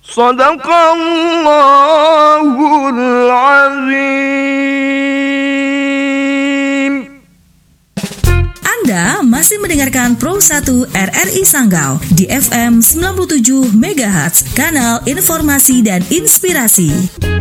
Sadaqallahul azim. Anda masih mendengarkan Pro 1 RRI Sanggau di FM 97 MHz, kanal informasi dan inspirasi.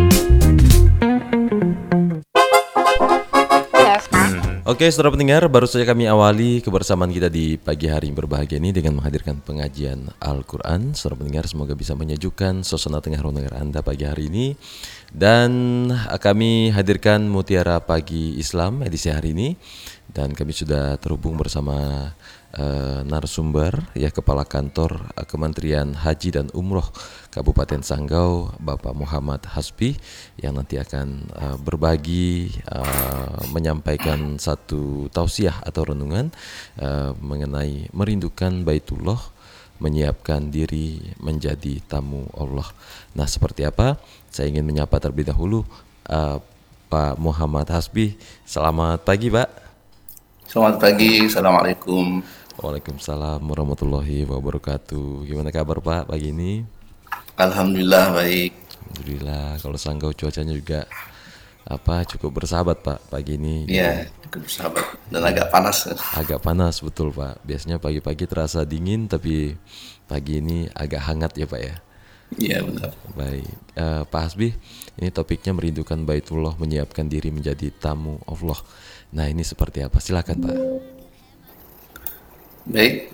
Oke, saudara pendengar, baru saja kami awali kebersamaan kita di pagi hari yang berbahagia ini dengan menghadirkan pengajian Al-Quran. Saudara pendengar, semoga bisa menyejukkan suasana tengah renungan Anda pagi hari ini. Dan kami hadirkan Mutiara Pagi Islam edisi hari ini. Dan kami sudah terhubung bersama narasumber, ya, Kepala Kantor Kementerian Haji dan Umroh Kabupaten Sanggau, Bapak Muhammad Hasbi, yang nanti akan berbagi, menyampaikan satu tausiah atau renungan mengenai merindukan Baitullah, menyiapkan diri menjadi tamu Allah. Nah, seperti apa? Saya ingin menyapa terlebih dahulu Pak Muhammad Hasbi. Selamat pagi, Pak. Selamat pagi, Assalamualaikum. Waalaikumsalam warahmatullahi wabarakatuh. Gimana kabar, Pak, pagi ini? Alhamdulillah baik. Alhamdulillah. Kalau Sanggau cuacanya juga cukup bersahabat, Pak, pagi ini. Iya, cukup bersahabat dan agak panas. Agak panas, betul, Pak. Biasanya pagi-pagi terasa dingin, tapi pagi ini agak hangat ya, Pak, ya. Iya, benar. Baik, Pak Hasbi, ini topiknya merindukan Baitullah, menyiapkan diri menjadi tamu Allah. Nah, ini seperti apa? Silakan, Pak. Baik.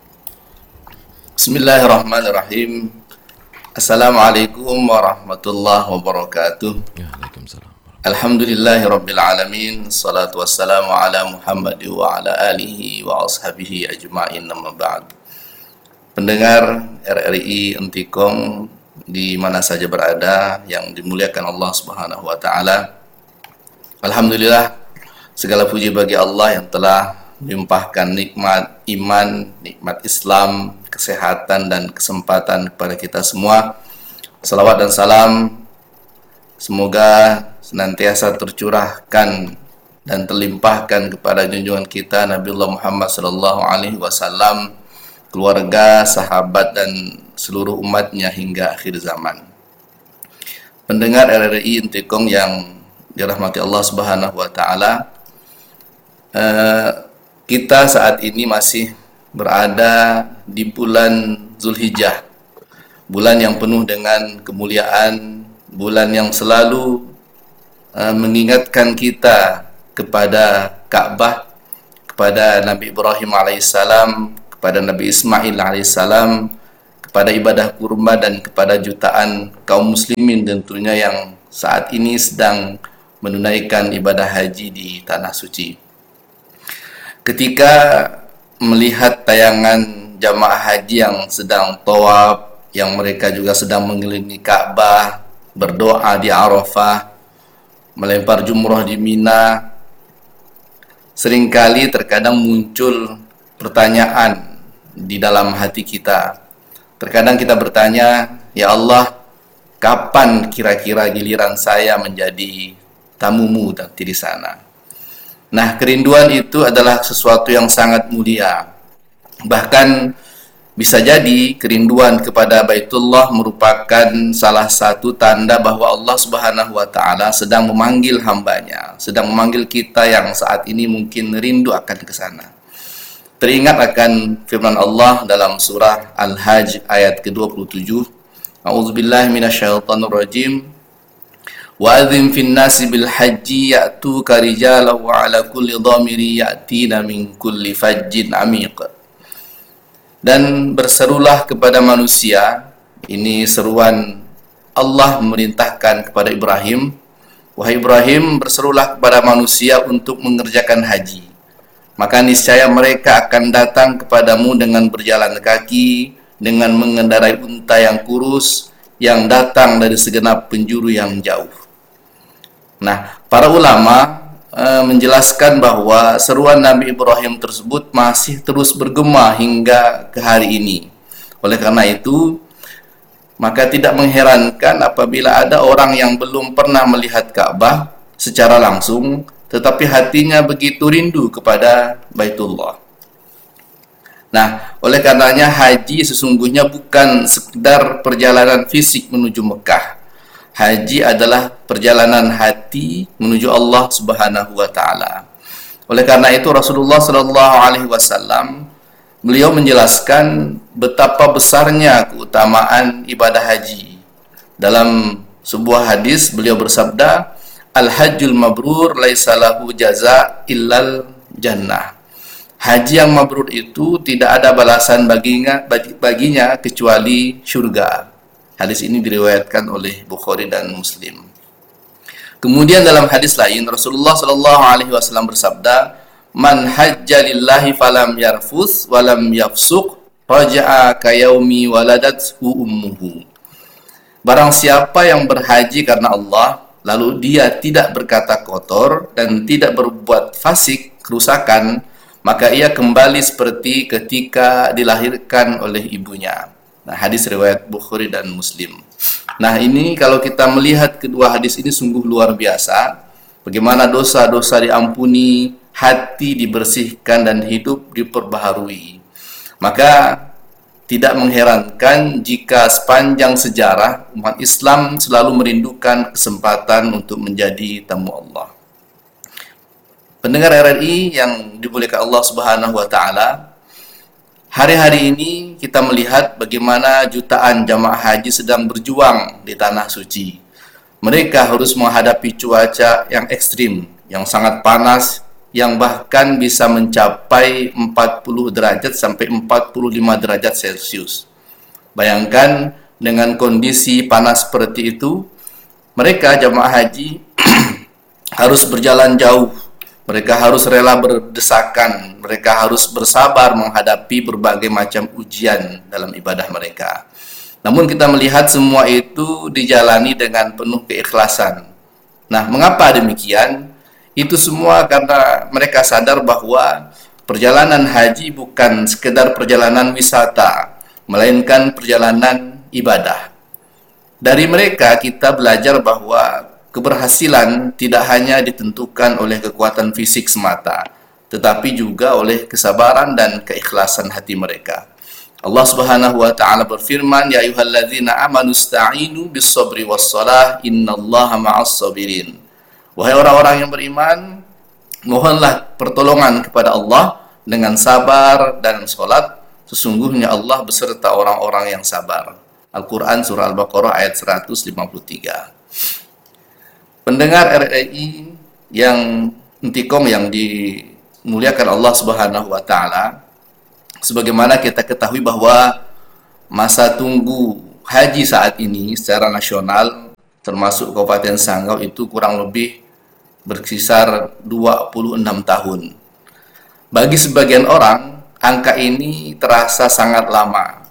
Bismillahirrahmanirrahim. Assalamualaikum warahmatullahi wabarakatuh. Waalaikumsalam. Alhamdulillahirabbil alamin. Salatu wassalamu ala Muhammad wa ala alihi wa ashabihi ajma'in, amma ba'd. Pendengar RRI Entikong di mana saja berada yang dimuliakan Allah Subhanahu wa taala. Alhamdulillah, segala puji bagi Allah yang telah melimpahkan nikmat iman, nikmat Islam, kesehatan dan kesempatan kepada kita semua. Salawat dan salam semoga senantiasa tercurahkan dan terlimpahkan kepada junjungan kita Nabiullah Muhammad sallallahu alaihi wasallam, keluarga, sahabat dan seluruh umatnya hingga akhir zaman. Pendengar RRI Entikong yang dirahmati Allah Subhanahu wa taala, kita saat ini masih berada di bulan Zulhijjah, bulan yang penuh dengan kemuliaan, bulan yang selalu mengingatkan kita kepada Ka'bah, kepada Nabi Ibrahim alaihissalam, kepada Nabi Ismail alaihissalam, kepada ibadah kurma dan kepada jutaan kaum muslimin tentunya yang saat ini sedang menunaikan ibadah haji di tanah suci. Ketika melihat tayangan jamaah haji yang sedang tawaf, yang mereka juga sedang mengelilingi Ka'bah, berdoa di Arafah, melempar jumrah di Mina, seringkali terkadang muncul pertanyaan di dalam hati kita. Terkadang kita bertanya, ya Allah, kapan kira-kira giliran saya menjadi tamumu nanti di sana? Nah, kerinduan itu adalah sesuatu yang sangat mulia. Bahkan bisa jadi kerinduan kepada Baitullah merupakan salah satu tanda bahwa Allah Subhanahu wa taala sedang memanggil hambanya, sedang memanggil kita yang saat ini mungkin rindu akan ke sana. Teringat akan firman Allah dalam surah Al-Hajj ayat ke-27. A'udzubillahi minasyaitonirrajim. Wa'adzim fin nasi bil haji ya'tuka rijalan wa 'ala kulli dhamiri ya'tina min kulli fajjin 'amiq. Dan berserulah kepada manusia, ini seruan Allah memerintahkan kepada Ibrahim, wahai Ibrahim, berserulah kepada manusia untuk mengerjakan haji. Maka niscaya mereka akan datang kepadamu dengan berjalan kaki, dengan mengendarai unta yang kurus, yang datang dari segenap penjuru yang jauh. Nah, para ulama menjelaskan bahwa seruan Nabi Ibrahim tersebut masih terus bergema hingga ke hari ini. Oleh karena itu, maka tidak mengherankan apabila ada orang yang belum pernah melihat Ka'bah secara langsung, tetapi hatinya begitu rindu kepada Baitullah. Nah, oleh karenanya haji sesungguhnya bukan sekedar perjalanan fisik menuju Mekah. Haji adalah perjalanan hati menuju Allah Subhanahu wa taala. Oleh karena itu Rasulullah sallallahu alaihi wasallam beliau menjelaskan betapa besarnya keutamaan ibadah haji. Dalam sebuah hadis beliau bersabda, "Al-hajjul mabrur laisa lahu jaza illal jannah." Haji yang mabrur itu tidak ada balasan baginya kecuali surga. Hadis ini diriwayatkan oleh Bukhari dan Muslim. Kemudian dalam hadis lain Rasulullah sallallahu alaihi wasallam bersabda, "Man hajja lillahi falam yarfus walam yafsuq raja'a kayaumi waladathu ummuhu." Barang siapa yang berhaji karena Allah, lalu dia tidak berkata kotor dan tidak berbuat fasik, kerusakan, maka ia kembali seperti ketika dilahirkan oleh ibunya. Nah, hadis riwayat Bukhari dan Muslim. Nah, ini kalau kita melihat kedua hadis ini sungguh luar biasa. Bagaimana dosa-dosa diampuni, hati dibersihkan, dan hidup diperbaharui. Maka tidak mengherankan jika sepanjang sejarah umat Islam selalu merindukan kesempatan untuk menjadi tamu Allah. Pendengar RRI yang dimuliakan Allah Subhanahu wa taala, hari-hari ini kita melihat bagaimana jutaan jamaah haji sedang berjuang di tanah suci. Mereka harus menghadapi cuaca yang ekstrim, yang sangat panas, yang bahkan bisa mencapai 40 derajat sampai 45 derajat Celcius. Bayangkan dengan kondisi panas seperti itu, mereka jamaah haji harus berjalan jauh. Mereka harus rela berdesakan, mereka harus bersabar menghadapi berbagai macam ujian dalam ibadah mereka. Namun kita melihat semua itu dijalani dengan penuh keikhlasan. Nah, mengapa demikian? Itu semua karena mereka sadar bahwa perjalanan haji bukan sekedar perjalanan wisata, melainkan perjalanan ibadah. Dari mereka kita belajar bahwa keberhasilan tidak hanya ditentukan oleh kekuatan fisik semata, tetapi juga oleh kesabaran dan keikhlasan hati mereka. Allah Subhanahu wa taala berfirman, "Ya ayyuhalladzina amanu ista'inu bis-sabri was-shalah, innallaha ma'as-sabirin." Wahai orang-orang yang beriman, mohonlah pertolongan kepada Allah dengan sabar dan salat, sesungguhnya Allah beserta orang-orang yang sabar. Al-Quran Surah Al-Baqarah ayat 153. Pendengar RRI yang intikom yang dimuliakan Allah Subhanahu wa taala, sebagaimana kita ketahui bahwa masa tunggu haji saat ini secara nasional termasuk Kabupaten Sanggau itu kurang lebih berkisar 26 tahun. Bagi sebagian orang, angka ini terasa sangat lama.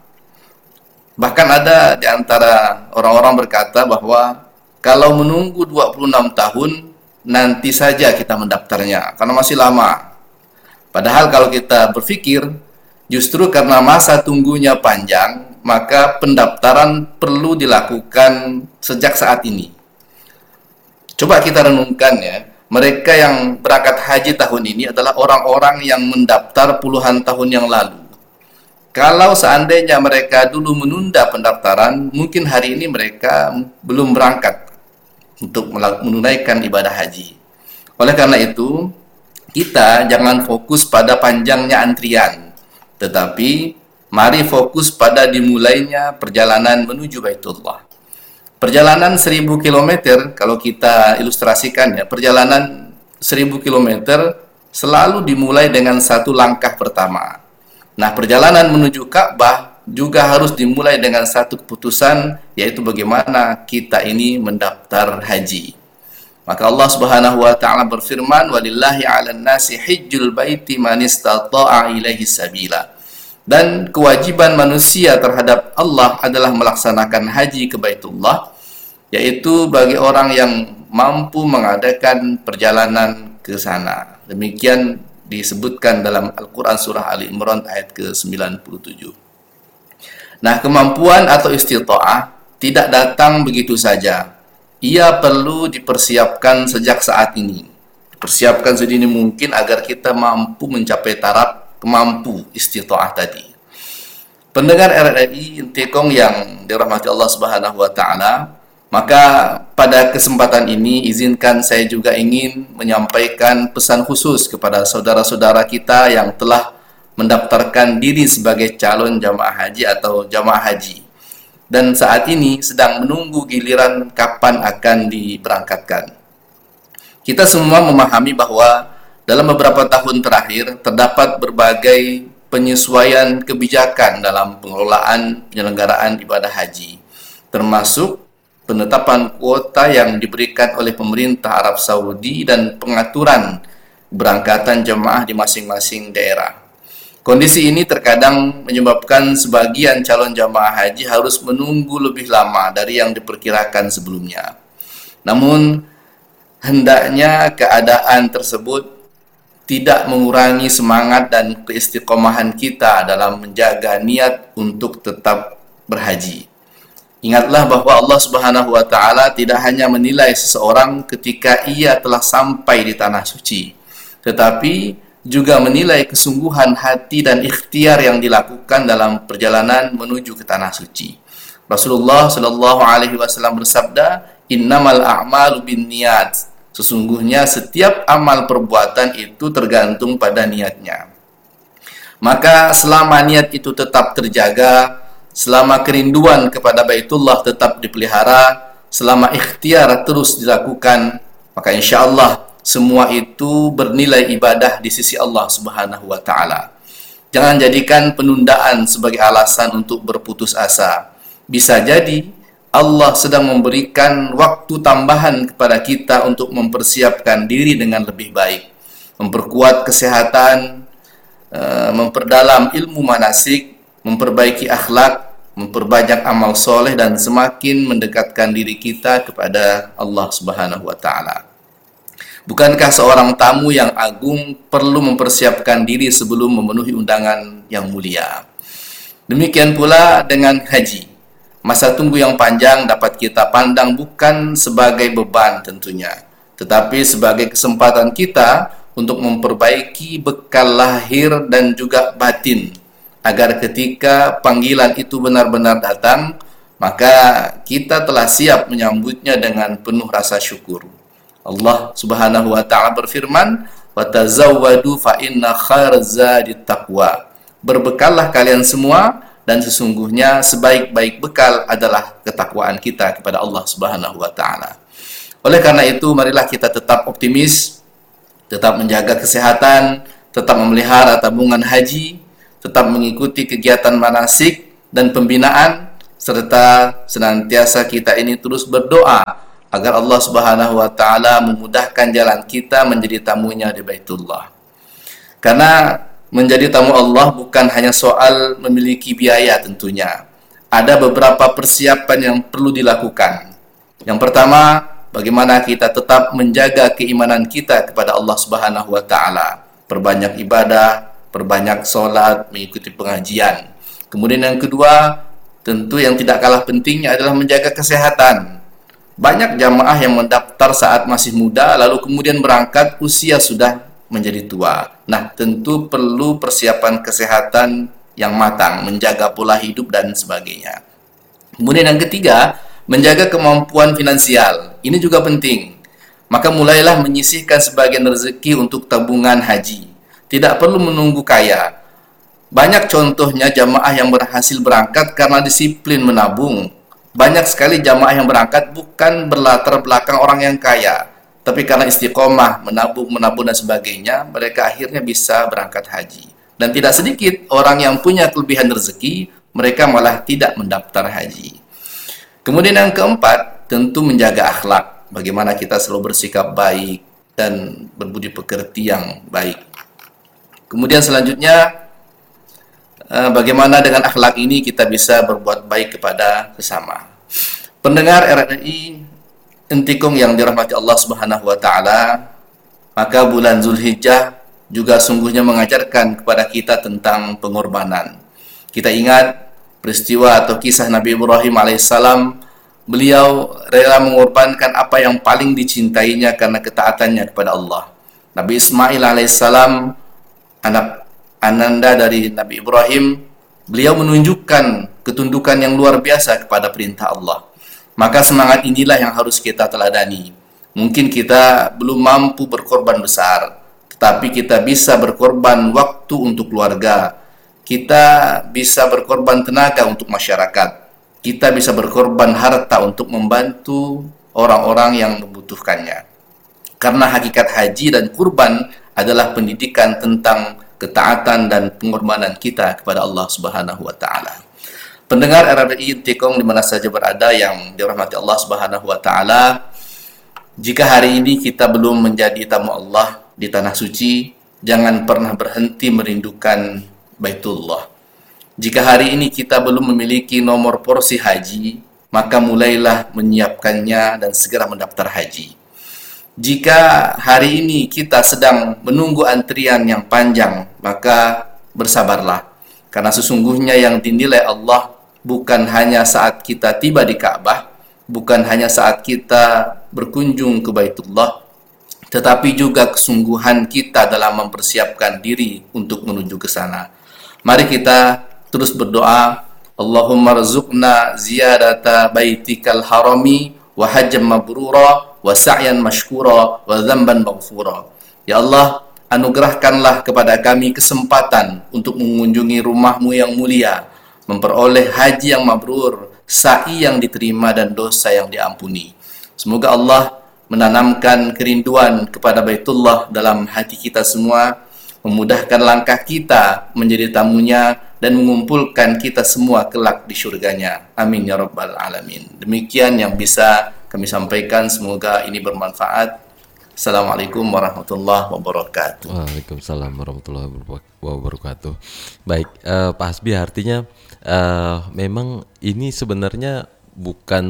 Bahkan ada di antara orang-orang berkata bahwa kalau menunggu 26 tahun, nanti saja kita mendaftarnya, karena masih lama. Padahal kalau kita berpikir, justru karena masa tunggunya panjang, maka pendaftaran perlu dilakukan sejak saat ini. Coba kita renungkan ya, mereka yang berangkat haji tahun ini adalah orang-orang yang mendaftar puluhan tahun yang lalu. Kalau seandainya mereka dulu menunda pendaftaran, mungkin hari ini mereka belum berangkat untuk menunaikan ibadah haji. Oleh karena itu, kita jangan fokus pada panjangnya antrian, tetapi mari fokus pada dimulainya perjalanan menuju Baitullah. Perjalanan 1000 km, kalau kita ilustrasikan ya, perjalanan 1000 km selalu dimulai dengan satu langkah pertama. Nah, perjalanan menuju Ka'bah juga harus dimulai dengan satu keputusan, yaitu bagaimana kita ini mendaftar haji. Maka Allah Subhanahu wa taala berfirman, "Walillahi 'alan nasi hajjul baiti man istata'a ilaihi sabila." Dan kewajiban manusia terhadap Allah adalah melaksanakan haji ke Baitullah, yaitu bagi orang yang mampu mengadakan perjalanan ke sana. Demikian disebutkan dalam Al-Quran Surah Ali Imran ayat ke-97. Nah, kemampuan atau istita'ah tidak datang begitu saja. Ia perlu dipersiapkan sejak saat ini. Dipersiapkan sedini mungkin agar kita mampu mencapai taraf mampu istita'ah tadi. Pendengar RRI Intikong yang dirahmati Allah Subhanahu wa taala, maka pada kesempatan ini izinkan saya juga ingin menyampaikan pesan khusus kepada saudara-saudara kita yang telah mendaftarkan diri sebagai calon jamaah haji atau jamaah haji dan saat ini sedang menunggu giliran kapan akan diberangkatkan. Kita semua memahami bahwa dalam beberapa tahun terakhir terdapat berbagai penyesuaian kebijakan dalam pengelolaan penyelenggaraan ibadah haji, termasuk penetapan kuota yang diberikan oleh pemerintah Arab Saudi dan pengaturan berangkatan jemaah di masing-masing daerah. Kondisi ini terkadang menyebabkan sebagian calon jamaah haji harus menunggu lebih lama dari yang diperkirakan sebelumnya. Namun, hendaknya keadaan tersebut tidak mengurangi semangat dan keistiqomahan kita dalam menjaga niat untuk tetap berhaji. Ingatlah bahwa Allah Subhanahu wa taala tidak hanya menilai seseorang ketika ia telah sampai di tanah suci, tetapi juga menilai kesungguhan hati dan ikhtiar yang dilakukan dalam perjalanan menuju ke tanah suci. Rasulullah sallallahu alaihi wasallam bersabda, "Innamal a'malu binniyat." Sesungguhnya setiap amal perbuatan itu tergantung pada niatnya. Maka selama niat itu tetap terjaga, selama kerinduan kepada Baitullah tetap dipelihara, selama ikhtiar terus dilakukan, maka insya Allah semua itu bernilai ibadah di sisi Allah Subhanahu wa taala. Jangan jadikan penundaan sebagai alasan untuk berputus asa. Bisa jadi Allah sedang memberikan waktu tambahan kepada kita untuk mempersiapkan diri dengan lebih baik, memperkuat kesehatan, memperdalam ilmu manasik, memperbaiki akhlak, memperbanyak amal soleh, dan semakin mendekatkan diri kita kepada Allah Subhanahu wa taala. Bukankah seorang tamu yang agung perlu mempersiapkan diri sebelum memenuhi undangan yang mulia? Demikian pula dengan haji. Masa tunggu yang panjang dapat kita pandang bukan sebagai beban tentunya, tetapi sebagai kesempatan kita untuk memperbaiki bekal lahir dan juga batin, agar ketika panggilan itu benar-benar datang, maka kita telah siap menyambutnya dengan penuh rasa syukur. Allah Subhanahu wa taala berfirman, "Wa tazawwadu fa inna khairaz zadit taqwa." Berbekallah kalian semua, dan sesungguhnya sebaik-baik bekal adalah ketakwaan kita kepada Allah Subhanahu wa taala. Oleh karena itu, marilah kita tetap optimis, tetap menjaga kesehatan, tetap memelihara tabungan haji, tetap mengikuti kegiatan manasik dan pembinaan, serta senantiasa kita ini terus berdoa agar Allah Subhanahu wa taala memudahkan jalan kita menjadi tamunya di Baitullah. Karena menjadi tamu Allah bukan hanya soal memiliki biaya tentunya. Ada beberapa persiapan yang perlu dilakukan. Yang pertama, bagaimana kita tetap menjaga keimanan kita kepada Allah Subhanahu wa taala. Perbanyak ibadah, perbanyak sholat, mengikuti pengajian. Kemudian yang kedua, tentu yang tidak kalah pentingnya adalah menjaga kesehatan. Banyak jamaah yang mendaftar saat masih muda, lalu kemudian berangkat usia sudah menjadi tua. Nah, tentu perlu persiapan kesehatan yang matang, menjaga pola hidup dan sebagainya. Kemudian yang ketiga, menjaga kemampuan finansial. Ini juga penting. Maka mulailah menyisihkan sebagian rezeki untuk tabungan haji. Tidak perlu menunggu kaya. Banyak contohnya jamaah yang berhasil berangkat karena disiplin menabung. Banyak sekali jamaah yang berangkat bukan berlatar belakang orang yang kaya, tapi karena istiqomah, menabung dan sebagainya, mereka akhirnya bisa berangkat haji. Dan tidak sedikit orang yang punya kelebihan rezeki, mereka malah tidak mendaftar haji. Kemudian yang keempat, tentu menjaga akhlak. Bagaimana kita selalu bersikap baik dan berbudi pekerti yang baik. Kemudian selanjutnya, bagaimana dengan akhlak ini kita bisa berbuat baik kepada sesama. Pendengar RRI Intikong yang dirahmati Allah Subhanahu wa taala, maka bulan Zulhijjah juga sungguhnya mengajarkan kepada kita tentang pengorbanan. Kita ingat peristiwa atau kisah Nabi Ibrahim alaihissalam. Beliau rela mengorbankan apa yang paling dicintainya karena ketaatannya kepada Allah. Nabi Ismail alaihissalam, anak ananda dari Nabi Ibrahim, beliau menunjukkan ketundukan yang luar biasa kepada perintah Allah. Maka semangat inilah yang harus kita teladani. Mungkin kita belum mampu berkorban besar, tetapi kita bisa berkorban waktu untuk keluarga. Kita bisa berkorban tenaga untuk masyarakat. Kita bisa berkorban harta untuk membantu orang-orang yang membutuhkannya. Karena hakikat haji dan kurban adalah pendidikan tentang ketaatan dan pengorbanan kita kepada Allah Subhanahu wa taala. Pendengar RRI Tikong di mana saja berada yang dirahmati Allah Subhanahu wa taala, jika hari ini kita belum menjadi tamu Allah di tanah suci, jangan pernah berhenti merindukan Baitullah. Jika hari ini kita belum memiliki nomor porsi haji, maka mulailah menyiapkannya dan segera mendaftar haji. Jika hari ini kita sedang menunggu antrian yang panjang, maka bersabarlah. Karena sesungguhnya yang dinilai Allah bukan hanya saat kita tiba di Ka'bah, bukan hanya saat kita berkunjung ke Baitullah, tetapi juga kesungguhan kita dalam mempersiapkan diri untuk menuju ke sana. Mari kita terus berdoa, Allahumma rzuqna ziyadata baitikal harami wa hajjam mabrura wa sa'yan mashkura wa dzamban maghfura. Ya Allah, anugerahkanlah kepada kami kesempatan untuk mengunjungi rumahmu yang mulia, memperoleh haji yang mabrur, sa'i yang diterima dan dosa yang diampuni. Semoga Allah menanamkan kerinduan kepada Baitullah dalam hati kita semua, memudahkan langkah kita menjadi tamunya, dan mengumpulkan kita semua kelak di syurganya. Amin ya rabbal alamin. Demikian yang bisa kami sampaikan, semoga ini bermanfaat. Assalamualaikum warahmatullahi wabarakatuh. Waalaikumsalam warahmatullahi wabarakatuh. Baik, Pak Hasbi, artinya memang ini sebenarnya bukan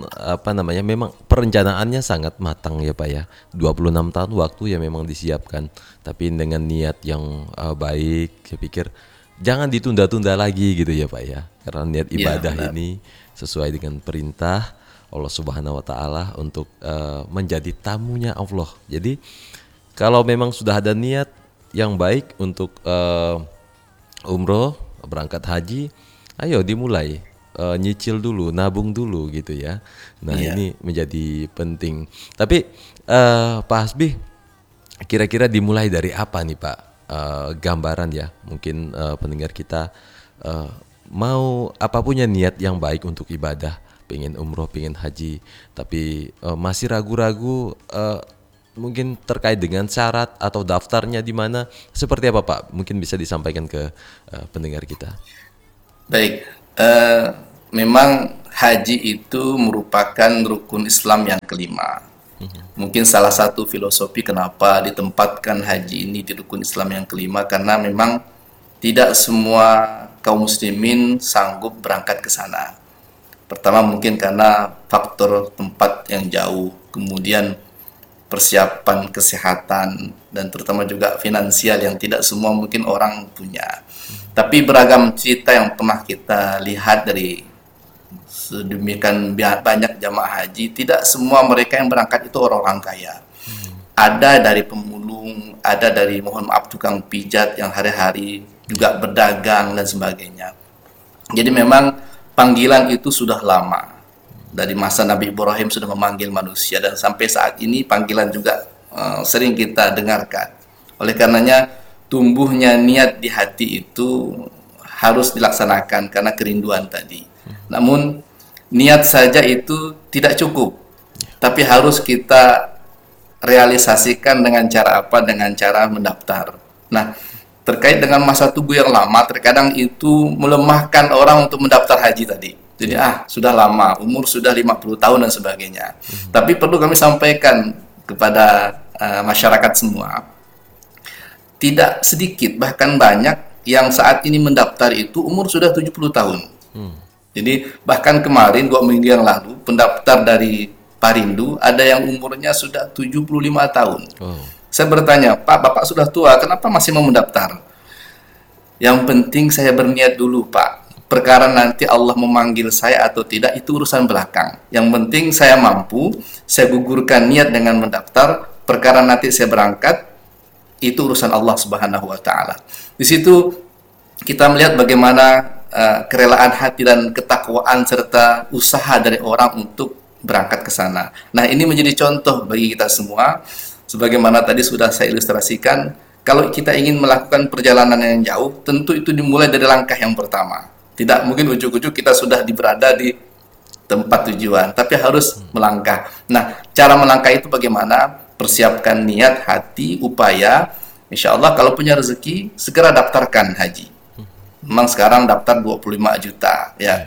memang perencanaannya sangat matang ya Pak ya. 26 tahun waktu yang memang disiapkan, tapi dengan niat yang baik, saya pikir jangan ditunda-tunda lagi gitu ya Pak ya. Karena niat ibadah ini sesuai dengan perintah Allah Subhanahu wa taala untuk menjadi tamunya Allah. Jadi kalau memang sudah ada niat yang baik untuk umroh, berangkat haji, ayo dimulai, nyicil dulu, nabung dulu gitu ya. Nah, ini menjadi penting. Tapi Pak Hasbi, kira-kira dimulai dari apa nih Pak? Gambaran ya, mungkin pendengar kita mau punya niat yang baik untuk ibadah, pengen umroh, pengen haji, tapi masih ragu-ragu mungkin terkait dengan syarat atau daftarnya di mana, seperti apa Pak? Mungkin bisa disampaikan ke pendengar kita. Baik, memang haji itu merupakan rukun Islam yang kelima. Mungkin salah satu filosofi kenapa ditempatkan haji ini di rukun Islam yang kelima, karena memang tidak semua kaum muslimin sanggup berangkat ke sana. Pertama mungkin karena faktor tempat yang jauh, kemudian persiapan kesehatan, dan terutama juga finansial yang tidak semua mungkin orang punya. Tapi beragam cerita yang pernah kita lihat dari sedemikian banyak jamaah haji, tidak semua mereka yang berangkat itu orang-orang kaya. Ada dari pemulung, ada dari mohon maaf tukang pijat yang hari-hari juga berdagang dan sebagainya. Jadi memang panggilan itu sudah lama. Dari masa Nabi Ibrahim sudah memanggil manusia, dan sampai saat ini panggilan juga sering kita dengarkan. Oleh karenanya tumbuhnya niat di hati itu harus dilaksanakan karena kerinduan tadi. Namun niat saja itu tidak cukup, tapi harus kita realisasikan dengan cara apa? Dengan cara mendaftar. Nah, terkait dengan masa tunggu yang lama, terkadang itu melemahkan orang untuk mendaftar haji tadi. Jadi sudah lama, umur sudah 50 tahun dan sebagainya. Tapi perlu kami sampaikan kepada masyarakat semua, tidak sedikit, bahkan banyak yang saat ini mendaftar itu umur sudah 70 tahun. Jadi bahkan kemarin 2 minggu yang lalu pendaftar dari Parindu ada yang umurnya sudah 75 tahun. Saya bertanya, Pak, Bapak sudah tua, kenapa masih mau mendaftar? Yang penting saya berniat dulu, Pak. Perkara nanti Allah memanggil saya atau tidak itu urusan belakang. Yang penting saya mampu, saya gugurkan niat dengan mendaftar. Perkara nanti saya berangkat, itu urusan Allah Subhanahu wa taala. Di situ kita melihat bagaimana kerelaan hati dan ketakwaan serta usaha dari orang untuk berangkat ke sana. Nah, ini menjadi contoh bagi kita semua. Sebagaimana tadi sudah saya ilustrasikan, kalau kita ingin melakukan perjalanan yang jauh, tentu itu dimulai dari langkah yang pertama. Tidak mungkin ujuk-ujuk kita sudah berada di tempat tujuan, tapi harus melangkah. Nah, cara melangkah itu bagaimana? Persiapkan niat, hati, upaya. Insya Allah kalau punya rezeki, segera daftarkan haji. Memang sekarang daftar 25 juta, ya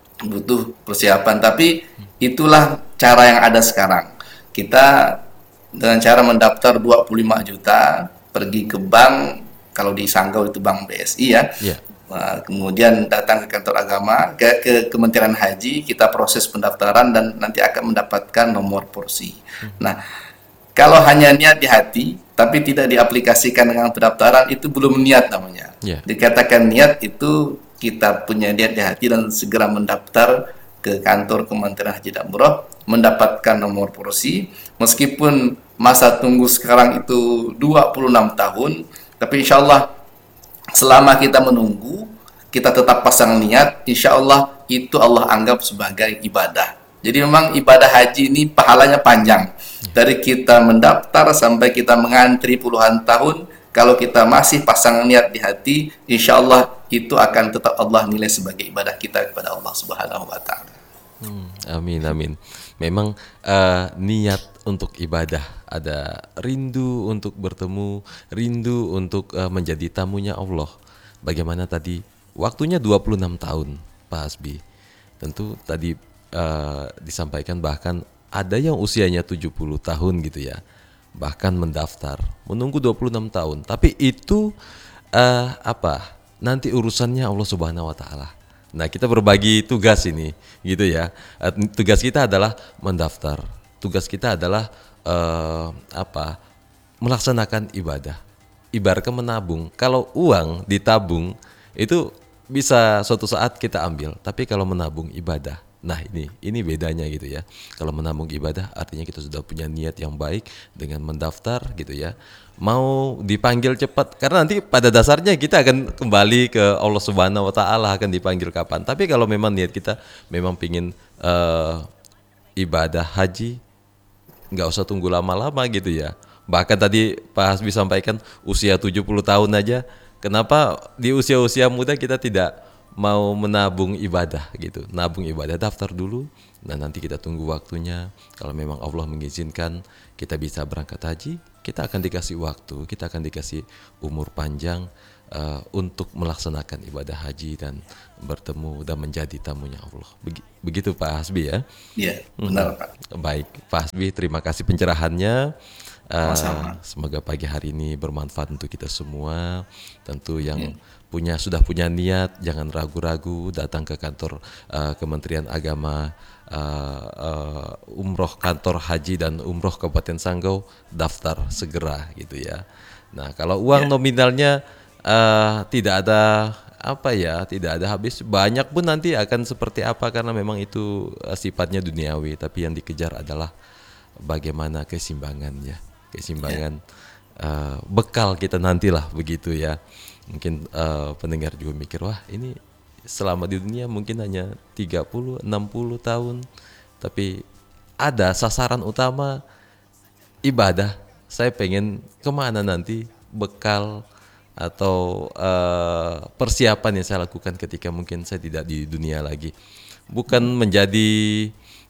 butuh persiapan, tapi itulah cara yang ada sekarang. Kita dengan cara mendaftar 25 juta, pergi ke bank, kalau di Sanggau itu bank BSI ya. Yeah. Kemudian datang ke kantor agama, ke Kementerian Haji, kita proses pendaftaran dan nanti akan mendapatkan nomor porsi. Nah, kalau hanya niat di hati, tapi tidak diaplikasikan dengan pendaftaran, itu belum niat namanya. Yeah. Dikatakan niat itu kita punya niat di hati dan segera mendaftar ke kantor Kementerian Haji dan Umroh, mendapatkan nomor porsi, meskipun masa tunggu sekarang itu 26 tahun, tapi insya Allah selama kita menunggu, kita tetap pasang niat, insya Allah itu Allah anggap sebagai ibadah. Jadi memang ibadah haji ini pahalanya panjang. Dari kita mendaftar sampai kita mengantri puluhan tahun, kalau kita masih pasang niat di hati, insya Allah itu akan tetap Allah nilai sebagai ibadah kita kepada Allah Subhanahu wa Ta'ala. Amin, amin. Memang niat untuk ibadah, ada rindu untuk bertemu, rindu untuk menjadi tamunya Allah. Bagaimana tadi waktunya 26 tahun, Pak Hasbi. Tentu tadi disampaikan bahkan ada yang usianya 70 tahun gitu ya. Bahkan mendaftar, menunggu 26 tahun. Tapi itu nanti urusannya Allah Subhanahu wa Ta'ala. Nah, kita berbagi tugas ini gitu ya. Tugas kita adalah mendaftar. Tugas kita adalah melaksanakan ibadah. Ibaratkan menabung. Kalau uang ditabung itu bisa suatu saat kita ambil, tapi kalau menabung ibadah, nah ini bedanya gitu ya. Kalau menabung ibadah artinya kita sudah punya niat yang baik dengan mendaftar gitu ya. Mau dipanggil cepat, karena nanti pada dasarnya kita akan kembali ke Allah Subhanahu wa Ta'ala, akan dipanggil kapan. Tapi kalau memang niat kita memang pingin ibadah haji, nggak usah tunggu lama-lama gitu ya. Bahkan tadi Pak Hasbi sampaikan usia 70 tahun aja, kenapa di usia-usia muda kita tidak mau menabung ibadah gitu. Nabung ibadah, daftar dulu. Nah, nanti kita tunggu waktunya. Kalau memang Allah mengizinkan kita bisa berangkat haji, kita akan dikasih waktu, kita akan dikasih umur panjang untuk melaksanakan ibadah haji dan bertemu dan menjadi tamunya Allah. Begitu Pak Hasbi ya? Iya, benar Pak. Baik, Pak Hasbi, terima kasih pencerahannya. Sama-sama. Semoga pagi hari ini bermanfaat untuk kita semua. Tentu yang sudah punya niat, jangan ragu-ragu datang ke kantor Kementerian Agama, umroh kantor haji dan umroh Kabupaten Sanggau, daftar segera gitu ya. Nah, kalau uang nominalnya tidak ada tidak ada habis, banyak pun nanti akan seperti apa, karena memang itu sifatnya duniawi. Tapi yang dikejar adalah bagaimana keseimbangannya, bekal kita nantilah begitu ya. Mungkin pendengar juga mikir, wah ini selama di dunia mungkin hanya 30-60 tahun, tapi ada sasaran utama ibadah. Saya pengen kemana nanti, bekal atau persiapan yang saya lakukan ketika mungkin saya tidak di dunia lagi. Bukan menjadi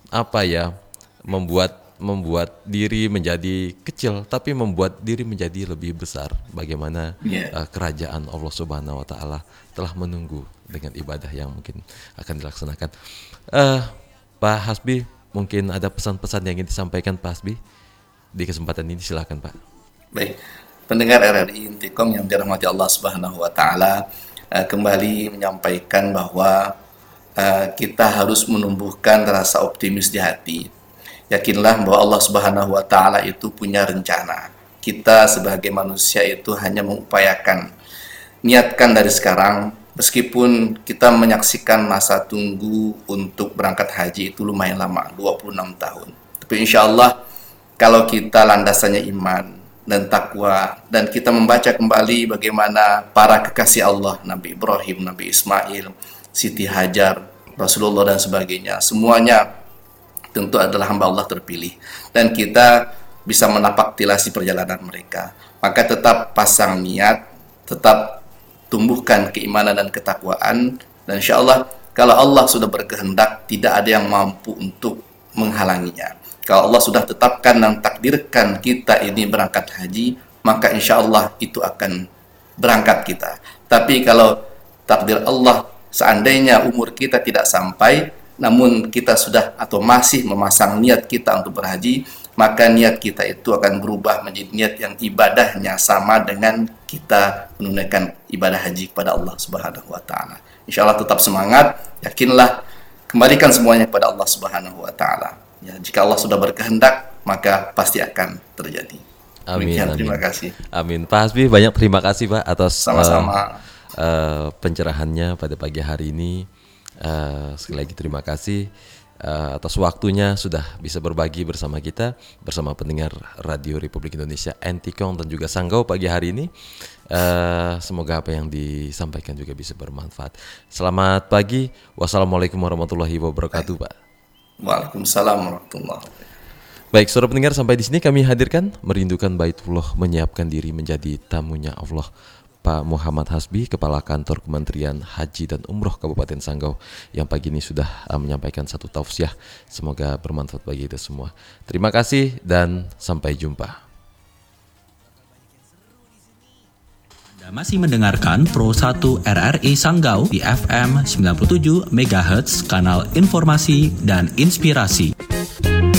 membuat diri menjadi kecil, tapi membuat diri menjadi lebih besar. Bagaimana kerajaan Allah Subhanahu wa Ta'ala telah menunggu dengan ibadah yang mungkin akan dilaksanakan. Pak Hasbi, mungkin ada pesan-pesan yang ingin disampaikan Pak Hasbi di kesempatan ini, silakan Pak. Baik, pendengar RRI Intikom yang dirahmati Allah Subhanahu wa Ta'ala, kembali menyampaikan bahwa kita harus menumbuhkan rasa optimis di hati. Yakinlah bahwa Allah Subhanahu wa Ta'ala itu punya rencana. Kita sebagai manusia itu hanya mengupayakan. Niatkan dari sekarang, meskipun kita menyaksikan masa tunggu untuk berangkat haji itu lumayan lama, 26 tahun. Tapi insya Allah kalau kita landasannya iman, dan takwa, dan kita membaca kembali bagaimana para kekasih Allah, Nabi Ibrahim, Nabi Ismail, Siti Hajar, Rasulullah dan sebagainya, semuanya tentu adalah hamba Allah terpilih, dan kita bisa menapaktilasi perjalanan mereka. Maka tetap pasang niat, tetap tumbuhkan keimanan dan ketakwaan, dan insya Allah kalau Allah sudah berkehendak, tidak ada yang mampu untuk menghalanginya. Kalau Allah sudah tetapkan dan takdirkan kita ini berangkat haji, maka insya Allah itu akan berangkat kita. Tapi kalau takdir Allah seandainya umur kita tidak sampai, namun kita sudah atau masih memasang niat kita untuk berhaji, maka niat kita itu akan berubah menjadi niat yang ibadahnya sama dengan kita menunaikan ibadah haji kepada Allah Subhanahu wa taala. Insya Allah tetap semangat, yakinlah, kembalikan semuanya kepada Allah Subhanahu wa taala. Ya, jika Allah sudah berkehendak, maka pasti akan terjadi. Amin. Terima kasih. Amin. Pak Hasbi, banyak terima kasih Pak atas sama-sama pencerahannya pada pagi hari ini. Sekali lagi terima kasih atas waktunya sudah bisa berbagi bersama kita, bersama pendengar Radio Republik Indonesia Entikong dan juga Sanggau pagi hari ini. Semoga apa yang disampaikan juga bisa bermanfaat. Selamat pagi. Wassalamualaikum warahmatullahi wabarakatuh, Pak. Waalaikumsalam warahmatullahi wabarakatuh. Baik, saudara pendengar, sampai di sini kami hadirkan Merindukan Baitullah, menyiapkan diri menjadi tamunya Allah, Pak Muhammad Hasbi, Kepala Kantor Kementerian Haji dan Umroh Kabupaten Sanggau, yang pagi ini sudah menyampaikan satu tausiah. Semoga bermanfaat bagi kita semua. Terima kasih dan sampai jumpa. Anda masih mendengarkan Pro 1 RRI Sanggau di FM 97 MHz, kanal informasi dan inspirasi.